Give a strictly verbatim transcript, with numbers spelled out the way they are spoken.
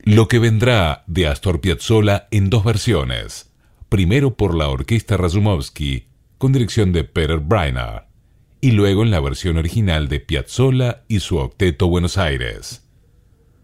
Lo que vendrá de Astor Piazzolla en dos versiones. Primero por la Orquesta Razumovsky, con dirección de Peter Brainard, y luego en la versión original de Piazzolla y su Octeto Buenos Aires.